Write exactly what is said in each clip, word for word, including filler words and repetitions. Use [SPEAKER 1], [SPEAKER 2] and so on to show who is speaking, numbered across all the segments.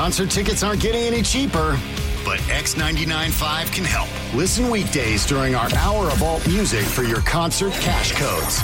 [SPEAKER 1] Concert tickets aren't getting any cheaper, but X ninety-nine point five can help. Listen weekdays during our hour of alt music for your concert cash codes.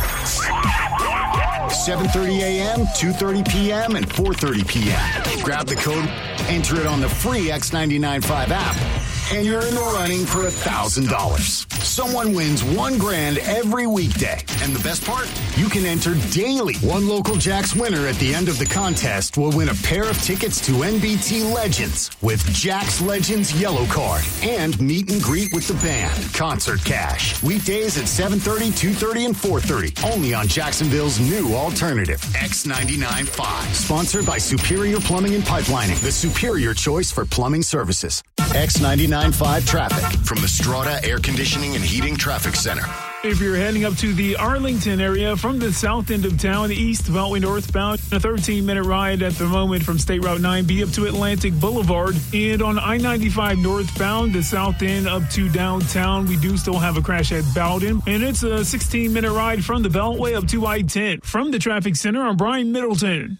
[SPEAKER 1] seven thirty a.m., two thirty p.m., and four thirty p.m. Grab the code, enter it on the free X ninety-nine point five app, and you're in the running for one thousand dollars. Someone wins one grand every weekday. And the best part? You can enter daily. One local Jack's winner at the end of the contest will win a pair of tickets to N B T Legends with Jack's Legends Yellow Card and meet and greet with the band. Concert Cash. Weekdays at seven thirty, two thirty, and four thirty. Only on Jacksonville's new alternative, X ninety-nine point five. Sponsored by Superior Plumbing and Pipelining, the superior choice for plumbing services. X ninety-nine point five traffic from the Strata Air Conditioning and Heating Traffic Center.
[SPEAKER 2] If you're heading up to the Arlington area from the south end of town, east Beltway northbound, a thirteen-minute ride at the moment from State Route nine B up to Atlantic Boulevard. And on I ninety-five northbound, the south end up to downtown, we do still have a crash at Bowden. And it's a sixteen-minute ride from the Beltway up to I ten. From the Traffic Center, I'm Brian Middleton.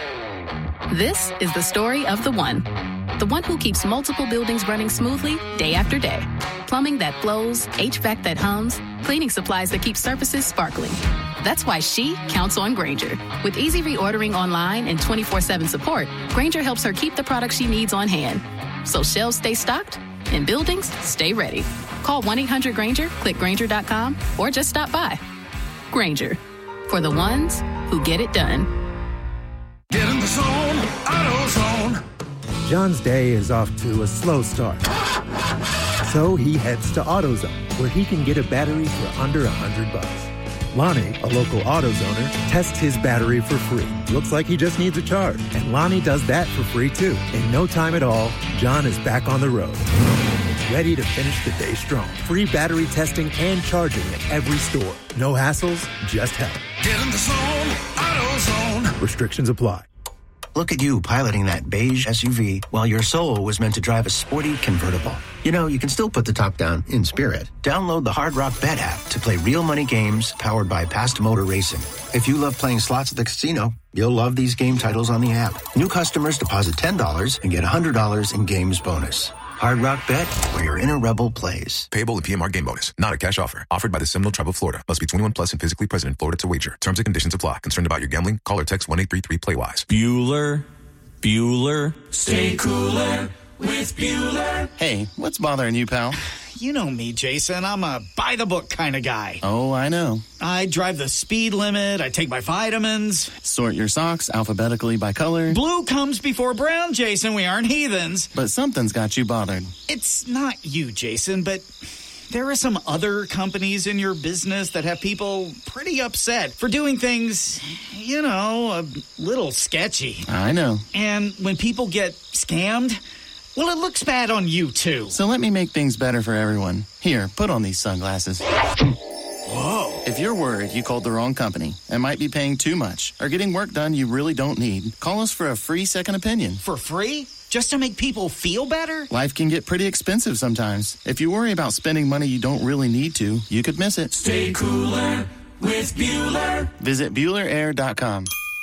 [SPEAKER 3] This is the story of the one. The one who keeps multiple buildings running smoothly day after day. Plumbing that flows, H V A C that hums, cleaning supplies that keep surfaces sparkling. That's why she counts on Grainger. With easy reordering online and twenty-four seven support, Grainger helps her keep the products she needs on hand. So shelves stay stocked and buildings stay ready. Call one eight hundred Grainger, click Grainger dot com, or just stop by. Grainger, for the ones who get it done.
[SPEAKER 4] Get in the zone, AutoZone.
[SPEAKER 5] John's day is off to a slow start. So he heads to AutoZone, where he can get a battery for under a hundred bucks. Lonnie, a local AutoZoner, tests his battery for free. Looks like he just needs a charge. And Lonnie does that for free, too. In no time at all, John is back on the road. Ready to finish the day strong. Free battery testing and charging at every store. No hassles, just help.
[SPEAKER 4] Get in the zone, AutoZone.
[SPEAKER 5] Restrictions apply.
[SPEAKER 6] Look at you piloting that beige S U V while your soul was meant to drive a sporty convertible. You know, you can still put the top down in spirit. Download the Hard Rock Bet app to play real money games powered by Past Motor Racing. If you love playing slots at the casino, you'll love these game titles on the app. New customers deposit ten dollars and get one hundred dollars in games bonus. Hard Rock Bet, where your inner rebel plays.
[SPEAKER 7] Payable in P M R game bonus. Not a cash offer. Offered by the Seminole Tribe of Florida. Must be twenty-one plus and physically present in Florida to wager. Terms and conditions apply. Concerned about your gambling? Call or text one eight three three play wise.
[SPEAKER 8] Bueller, Bueller, stay cooler with Bueller.
[SPEAKER 9] Hey, what's bothering you, pal?
[SPEAKER 10] You know me, Jason. I'm a by-the-book kind of guy.
[SPEAKER 9] Oh, I know.
[SPEAKER 10] I drive the speed limit. I take my vitamins.
[SPEAKER 9] Sort your socks alphabetically by color.
[SPEAKER 10] Blue comes before brown, Jason. We aren't heathens.
[SPEAKER 9] But something's got you bothered.
[SPEAKER 10] It's not you, Jason, but there are some other companies in your business that have people pretty upset for doing things, you know, a little sketchy.
[SPEAKER 9] I know.
[SPEAKER 10] And when people get scammed, well, it looks bad on you, too.
[SPEAKER 9] So let me make things better for everyone. Here, put on these sunglasses.
[SPEAKER 10] Whoa.
[SPEAKER 9] If you're worried you called the wrong company and might be paying too much or getting work done you really don't need, call us for a free second opinion.
[SPEAKER 10] For free? Just to make people feel better?
[SPEAKER 9] Life can get pretty expensive sometimes. If you worry about spending money you don't really need to, you could miss it.
[SPEAKER 8] Stay cooler with Bueller.
[SPEAKER 9] Visit Bueller Air dot com.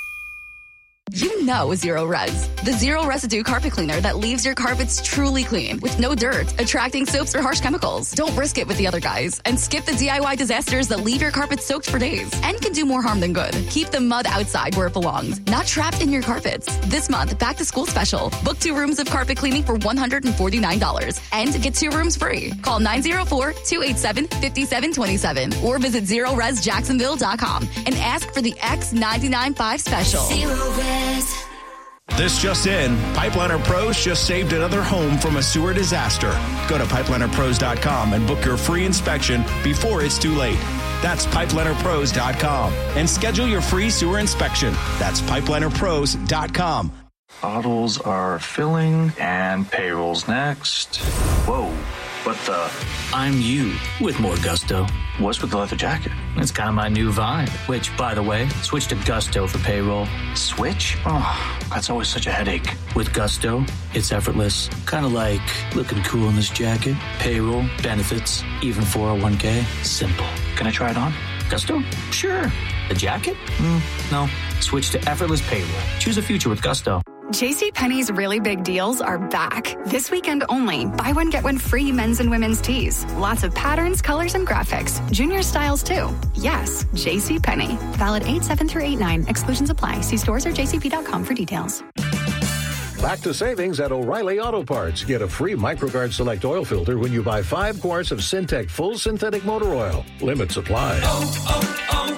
[SPEAKER 11] You know Zero Res, the zero residue carpet cleaner that leaves your carpets truly clean with no dirt, attracting soaps or harsh chemicals. Don't risk it with the other guys and skip the D I Y disasters that leave your carpet soaked for days and can do more harm than good. Keep the mud outside where it belongs, not trapped in your carpets. This month, back to school special. Book two rooms of carpet cleaning for one hundred forty-nine dollars and get two rooms free. Call nine oh four, two eight seven, five seven two seven or visit zero res jacksonville dot com and ask for the X ninety-nine point five special. Zero Res.
[SPEAKER 12] This just in, Pipeliner Pros just saved another home from a sewer disaster. Go to pipeliner pros dot com and book your free inspection before it's too late. That's pipeliner pros dot com and schedule your free sewer inspection. That's pipeliner pros dot com.
[SPEAKER 13] Bottles are filling and payroll's next. Whoa, what the?
[SPEAKER 14] I'm you with more gusto.
[SPEAKER 13] What's with the leather jacket?
[SPEAKER 14] It's kind of my new vibe, which, by the way, switch to Gusto for payroll.
[SPEAKER 13] Switch? Oh, that's always such a headache.
[SPEAKER 14] With Gusto, it's effortless. Kind of like looking cool in this jacket, payroll, benefits, even four oh one k. Simple.
[SPEAKER 13] Can I try it on?
[SPEAKER 14] Gusto? Sure. The jacket? Mm, no. Switch to effortless payroll. Choose a future with Gusto.
[SPEAKER 15] JCPenney's really big deals are back. This weekend only. Buy one, get one free men's and women's tees. Lots of patterns, colors, and graphics. Junior styles, too. Yes, JCPenney. Valid eight seven through eight nine. Exclusions apply. See stores or j c p dot com for details.
[SPEAKER 16] Back to savings at O'Reilly Auto Parts. Get a free MicroGuard Select oil filter when you buy five quarts of Syntec Full Synthetic Motor Oil. Limit supply.
[SPEAKER 8] Oh,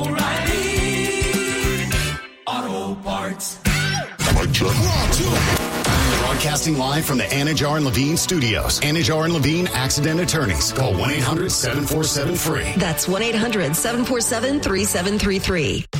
[SPEAKER 8] oh, oh, O'Reilly Auto Parts.
[SPEAKER 1] Broadcasting live from the Anajar and Levine studios. Anajar and Levine Accident Attorneys. Call one eight hundred seven four seven free.
[SPEAKER 17] That's one eight hundred seven four seven three seven three three.